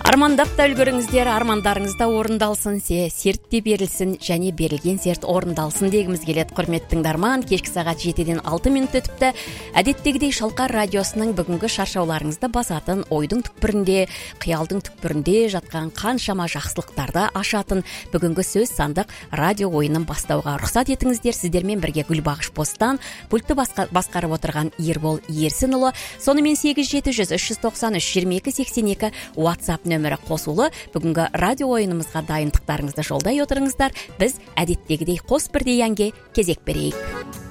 Армандап та үлгеріңіздер, армандарыңызда орындалсын, сертте берілсін, және берілген серт орындалсын дегіміз келеді. Құрметті тыңдарман, кешкі сағат 7-ден 6 минут өтіпті. Әдеттегідей Шалқар радиосының бүгінгі шаршауларыңызды басатын, ойдың түкпірінде, қиялдың түкпірінде жатқан қаншама жақсылықтарды ашатын бүгінгі сөз сандық радио ойынын бастауға рұқсат етіңіздер. Сіздермен бірге Гүлбағыш Бостан, пультті басқарып отырған Ербол Ерсінұлы, сонымен 8-700-393-2282 WhatsApp нөмірі қосулы. Бүгінгі радио ойынымызға дайындықтарыңызды жолдай отырыңыздар. Біз әдеттегідей қос бірдей әнге кезек берейік.